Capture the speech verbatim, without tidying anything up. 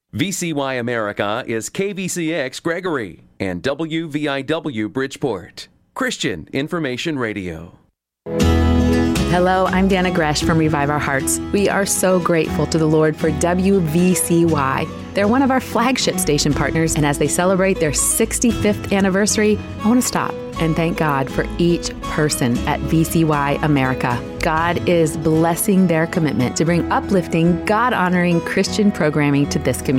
V C Y America is K V C X Gregory and W V I W Bridgeport. Christian Information Radio. Hello, I'm Dana Gresh from Revive Our Hearts. We are so grateful to the Lord for W V C Y. They're one of our flagship station partners, and as they celebrate their sixty-fifth anniversary, I want to stop and thank God for each person at V C Y America. God is blessing their commitment to bring uplifting, God-honoring Christian programming to this community.